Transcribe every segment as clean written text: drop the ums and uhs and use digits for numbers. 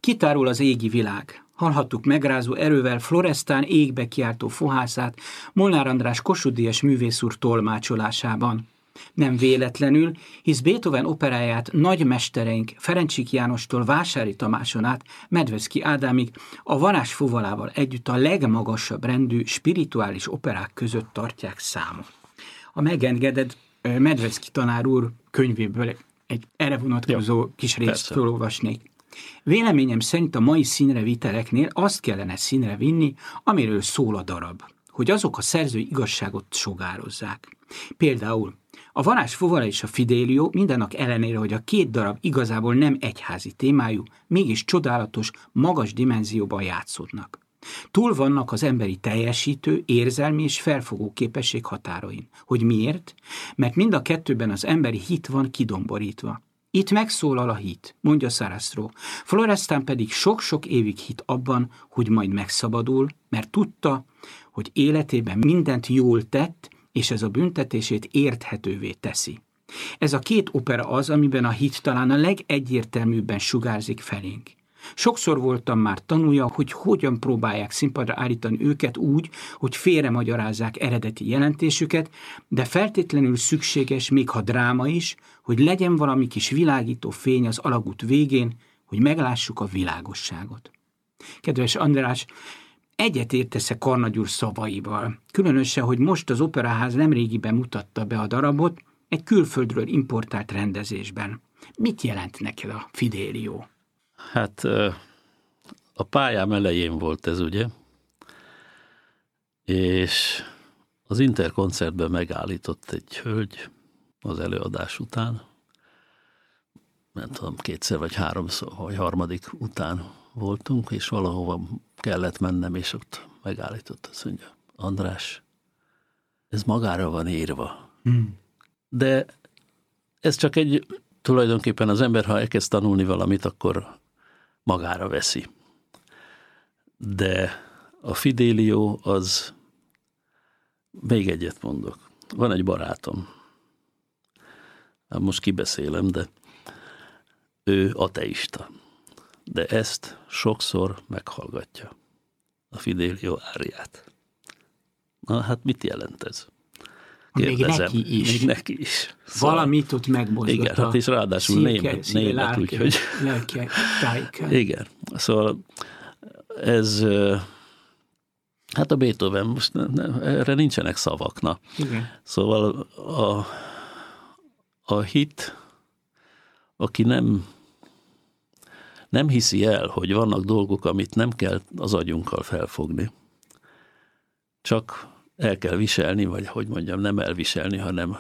Kitárul az égi világ. Hallhattuk megrázó erővel Florestán égbe kiáltó fohászát Molnár András Kossuth Díjas művész úr tolmácsolásában. Nem véletlenül, hisz Beethoven operáját nagymestereink Ferencsik Jánostól Vásári Tamáson át Medveszky Ádámig a varázsfuvalával együtt a legmagasabb rendű spirituális operák között tartják számon. A megengedett Medveszky tanár úr könyvéből egy erre vonatkozó kis részt felolvasnék. Véleményem szerint a mai színreviteleknél azt kellene színre vinni, amiről szól a darab, hogy azok a szerzői igazságot sugározzák. Például a varázsfuvala és a Fidelio mindennak ellenére, hogy a két darab igazából nem egyházi témájú, mégis csodálatos, magas dimenzióban játszódnak. Túl vannak az emberi teljesítő, érzelmi és felfogó képesség határain. Hogy miért? Mert mind a kettőben az emberi hit van kidomborítva. Itt megszólal a hit, mondja Sarastro. Florestan pedig sok-sok évig hit abban, hogy majd megszabadul, mert tudta, hogy életében mindent jól tett, és ez a büntetését érthetővé teszi. Ez a két opera az, amiben a hit talán a legegyértelműbben sugárzik felénk. Sokszor voltam már tanulja, hogy hogyan próbálják színpadra állítani őket úgy, hogy félremagyarázzák eredeti jelentésüket, de feltétlenül szükséges, még ha dráma is, hogy legyen valami kis világító fény az alagút végén, hogy meglássuk a világosságot. Kedves András, egyet értesz-e Karnagy úr szavaival? Különösen, hogy most az Operaház nemrégiben mutatta be a darabot egy külföldről importált rendezésben. Mit jelent neked a Fidelio? Hát a pályám elején volt ez, ugye? És az Interkoncertben megállított egy hölgy az előadás után. Nem tudom, kétszer vagy háromszor, vagy harmadik után voltunk, és valahova kellett mennem, és ott megállított, azt mondja, András, ez magára van írva. De ez csak egy, tulajdonképpen az ember, ha elkezd tanulni valamit, akkor magára veszi. De a Fidelio az, még egyet mondok, van egy barátom, most kibeszélem, de ő ateista. De ezt sokszor meghallgatja, a Fidelio áriát. Na hát mit jelent ez? Kérdezem. Még neki is. Szóval, valamit ott megmozgat. Igen, hát és ráadásul német úgyhogy. Lelke tájéken. Igen, szóval ez, hát a Beethoven, most erre nincsenek szavak, na. Igen. Szóval a hit, aki nem hiszi el, hogy vannak dolgok, amit nem kell az agyunkkal felfogni, csak el kell viselni, vagy hogy mondjam, nem elviselni, hanem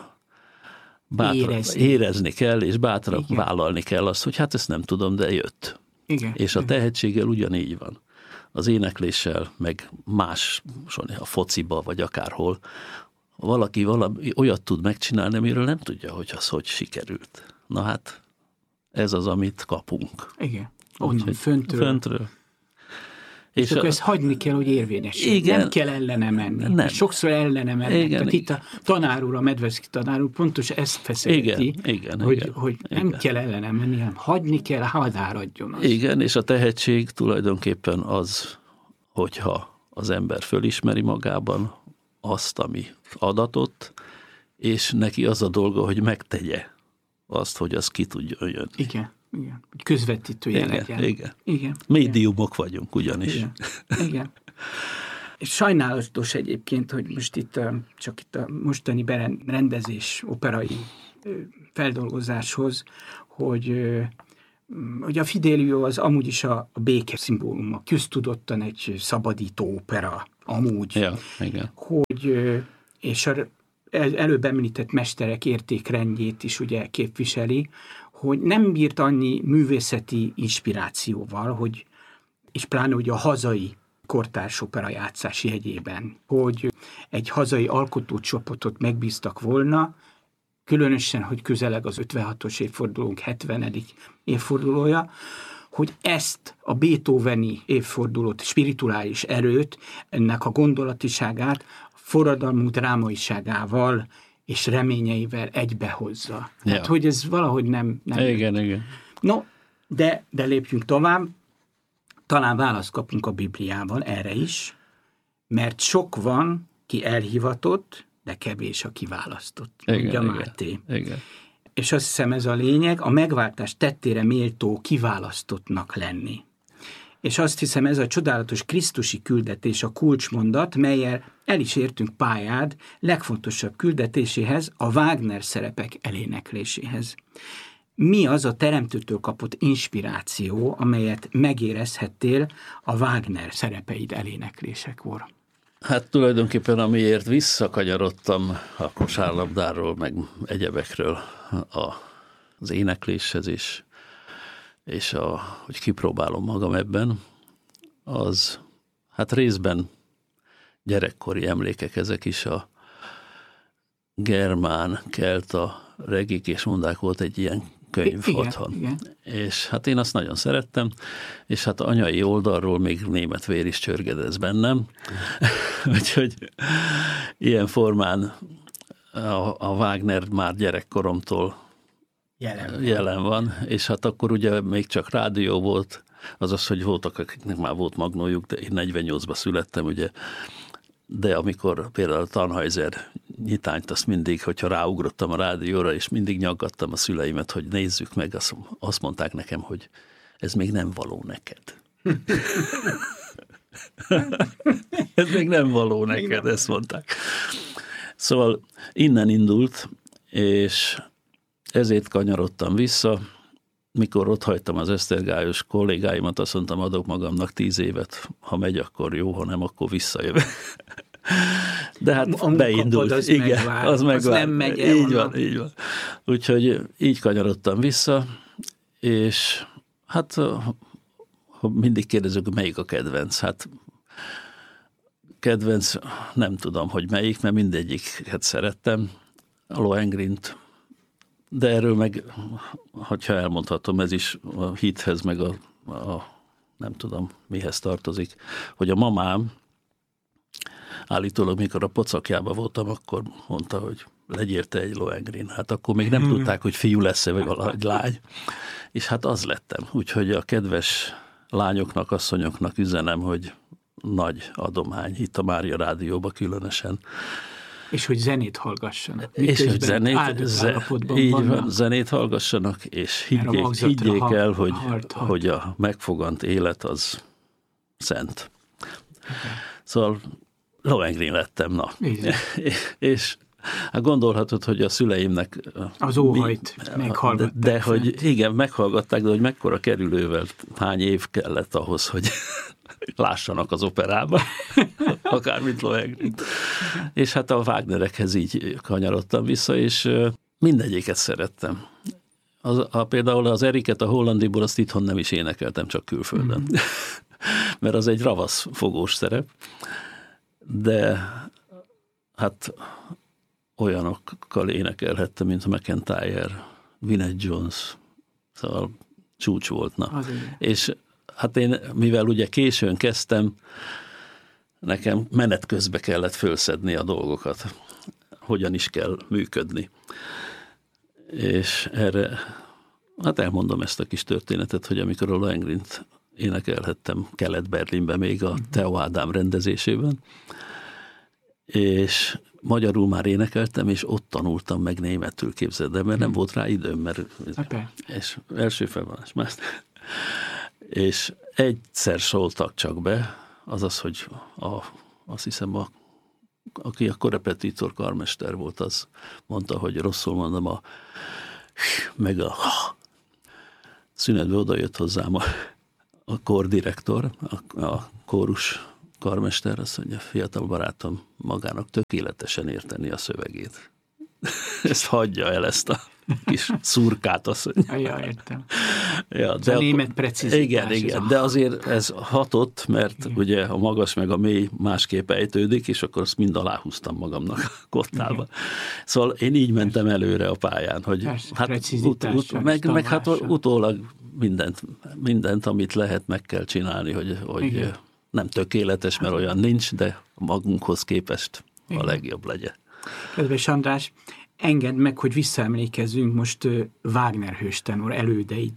érezni kell, és bátran vállalni kell azt, hogy hát ezt nem tudom, de jött. Igen. És a tehetséggel ugyanígy van. Az énekléssel, meg más, a fociba, vagy akárhol, valaki valami olyat tud megcsinálni, amiről nem tudja, hogy az hogy sikerült. Na hát, ez az, amit kapunk. Igen. Onnan föntről. És akkor ezt hagyni kell, hogy érvényesüljön. Nem kell ellene menni. Nem. Sokszor ellene mennek. Tehát itt a tanár úr, a Medveszky tanár úr pontos ezt feszegeti, hogy nem kell ellene menni, hanem hagyni kell, hadd áradjon az. Igen, és a tehetség tulajdonképpen az, hogyha az ember fölismeri magában azt, ami adatot, és neki az a dolga, hogy megtegye azt, hogy az ki tudjon jönni. Igen. Igen, közvetítője legyen. Igen. Médiumok vagyunk ugyanis. Igen. És sajnálatos egyébként, hogy most itt csak itt a mostani berendezés operai feldolgozáshoz, hogy a Fidelio az amúgy is a béke szimbóluma, köztudottan egy szabadító opera, amúgy. Ja, igen. És előbb említett mesterek értékrendjét is ugye képviseli, hogy nem bírt annyi művészeti inspirációval, és pláne ugye a hazai kortárs opera játszás jegyében, hogy egy hazai alkotócsoportot megbíztak volna, különösen, hogy közeleg az 56-os évfordulónk 70. évfordulója, hogy ezt a beethoveni évfordulót, spirituális erőt, ennek a gondolatiságát, forradalmú drámaiságával és reményeivel egybehozza. Tehát, hogy ez valahogy nem... Igen. No, de lépjünk tovább. talán választ kapunk a Bibliában erre is, mert sok van, ki elhivatott, de kevés a kiválasztott. Mondja Máté. Igen. És azt hiszem ez a lényeg, a megváltás tettére méltó kiválasztottnak lenni. És azt hiszem ez a csodálatos krisztusi küldetés a kulcsmondat, mellyel el is értünk pályád legfontosabb küldetéséhez, a Wagner szerepek elénekléséhez. Mi az a teremtőtől kapott inspiráció, amelyet megérezhettél a Wagner szerepeid eléneklésekor? Hát tulajdonképpen amiért visszakanyarodtam a kosárlabdáról, meg egyebekről az énekléshez is, és hogy kipróbálom magam ebben, az hát részben gyerekkori emlékek, ezek is a germán, kelta, regik és mondák, volt egy ilyen könyv otthon. Igen. És hát én azt nagyon szerettem, és hát anyai oldalról még német vér is csörgedez bennem. Úgyhogy ilyen formán a Wagner már gyerekkoromtól jelen van, és hát akkor ugye még csak rádió volt, azaz, hogy voltak, akiknek már volt magnójuk, de én 48-ban születtem, ugye, de amikor például a Tannhäuser nyitányt, azt mindig, hogyha ráugrottam a rádióra, és mindig nyaggattam a szüleimet, hogy nézzük meg, azt mondták nekem, hogy ez még nem való neked. Ez még nem való neked, ezt mondták. Szóval innen indult, és ezért kanyarodtam vissza. Mikor ott hagytam az esztergályos kollégáimat, azt mondtam, adok magamnak 10 évet, ha megy, akkor jó, ha nem, akkor visszajövök. De hát beindult. Az igen, megvár, az megvár. Az nem megy el. Így van. Úgyhogy így kanyarodtam vissza, és hát ha mindig kérdezünk, melyik a kedvenc, hát kedvenc, nem tudom, hogy melyik, mert mindegyiket szerettem, a Lohengrint, de erről meg, hogyha elmondhatom, ez is a hithez, meg a nem tudom, mihez tartozik, hogy a mamám állítólag, mikor a pocakjában voltam, akkor mondta, hogy legyél te egy Lohengrin. Hát akkor még nem tudták, hogy fiú lesz-e, vagy valahogy lány. És hát az lettem. Úgyhogy a kedves lányoknak, asszonyoknak üzenem, hogy nagy adomány itt a Mária Rádióban különösen. És hogy zenét hallgassanak. És hogy zenét hallgassanak, és higgyék el, hogy a megfogant élet az szent. Okay. Szóval Lohengrin lettem, na. És hát gondolhatod, hogy a szüleimnek... Az óhajt meghallgatták. De hogy igen, meghallgatták, de hogy mekkora kerülővel, hány év kellett ahhoz, hogy lássanak az operában, akármint Lohengrin. És hát a Wagnerekhez így kanyarodtam vissza, és mindegyiket szerettem. Például az Eriket, a Hollandiból, azt itthon nem is énekeltem, csak külföldön. Mert az egy ravasz fogós szerep. De hát olyanokkal énekelhettem, mint McEntire, Vinnie Jones, szóval csúcs volt. Na. És hát én, mivel ugye későn kezdtem, nekem menet közben kellett fölszedni a dolgokat, hogyan is kell működni. És erre, hát elmondom ezt a kis történetet, hogy amikor a Lohengrint énekelhettem Kelet-Berlinben még a Theo Ádám rendezésében, és magyarul már énekeltem, és ott tanultam meg németül, képzeld el, mert nem volt rá időm, mert és első felvonás más. És egyszer szóltak csak be, azaz, hogy azt hiszem, aki a korepetitor karmester volt, az mondta, hogy rosszul mondom, meg a szünetbe oda jött hozzám a kórdirektor, a kórus karmester, azt mondja, fiatal barátom, magának tökéletesen érteni a szövegét. Ezt hagyja el, ezt a kis szurkát, azt mondja. Ja, értem. Ja, de a német precizitás. Igen, de azért ez hatott, mert igen. Ugye a magas meg a mély másképp ejtődik, és akkor azt mind aláhúztam magamnak a kottába. Igen. Szóval én így mentem előre a pályán, hogy persze, meg hát utólag mindent, amit lehet, meg kell csinálni, hogy nem tökéletes, mert olyan nincs, de magunkhoz képest a legjobb legyen. Kedves András, engedd meg, hogy visszaemlékezzünk most Wagner hőstenor elődeidre,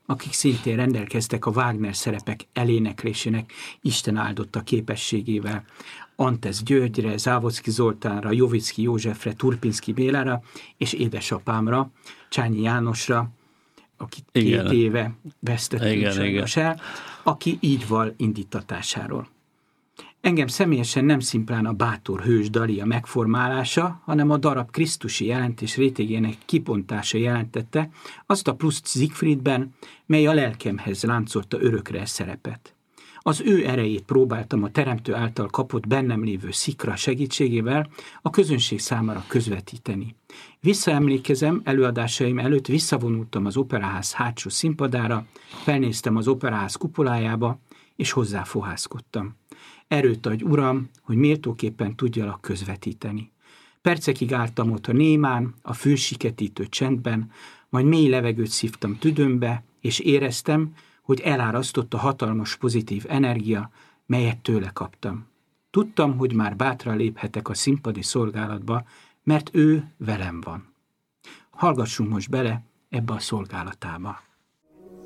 akik szintén rendelkeztek a Wagner szerepek eléneklésének Isten áldotta képességével. Antesz Györgyre, Závodszky Zoltánra, Jovicki Józsefre, Turpinszky Bélára és édesapámra, Csányi Jánosra, akit 2 éve vesztettünk sajnos el, aki így val indítatásáról. Engem személyesen nem szimplán a bátor hős Dalia megformálása, hanem a darab krisztusi jelentés rétegének kibontása jelentette azt a pluszt Siegfriedben, mely a lelkemhez láncolta örökre szerepet. Az ő erejét próbáltam a teremtő által kapott bennem lévő szikra segítségével a közönség számára közvetíteni. Visszaemlékezem, előadásaim előtt visszavonultam az Operaház hátsó színpadára, felnéztem az Operaház kupolájába, és hozzáfohászkodtam. Erőt adj, Uram, hogy méltóképpen tudjalak közvetíteni. Percekig álltam ott a némán, a fülsiketítő csendben, majd mély levegőt szívtam tüdőmbe, és éreztem, hogy elárasztott a hatalmas pozitív energia, melyet tőle kaptam. Tudtam, hogy már bátran léphetek a színpadi szolgálatba, mert ő velem van. Hallgassunk most bele ebbe a szolgálatába.